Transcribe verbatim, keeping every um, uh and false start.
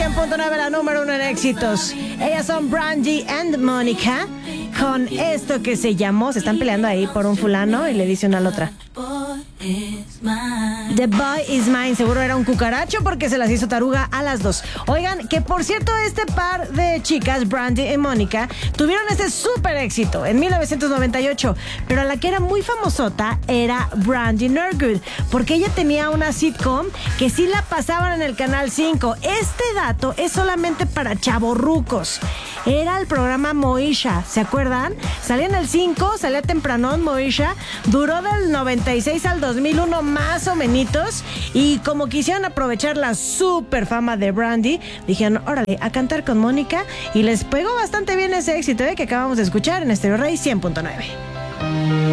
cien punto nueve, la número uno en éxitos. Ellas son Brandy and Monica con esto que se llamó, se están peleando ahí por un fulano y le dice una a la otra: The boy is mine. Seguro era un cucaracho porque se las hizo taruga a las dos. Oigan, que por cierto, este par de chicas, Brandy y Mónica, tuvieron este súper éxito en mil novecientos noventa y ocho. Pero la que era muy famosota era Brandy Norwood, porque ella tenía una sitcom que sí la pasaban en el Canal cinco. Este dato es solamente para chavorrucos. Era el programa Moesha, ¿se acuerdan? Salía en el cinco, salía tempranón Moesha. Duró del noventa y seis al dos mil uno más o menitos. Y como quisieron aprovechar la super fama de Brandy, dijeron, órale, a cantar con Mónica. Y les pegó bastante bien ese éxito, ¿eh? Que acabamos de escuchar en Stereo Rey cien punto nueve.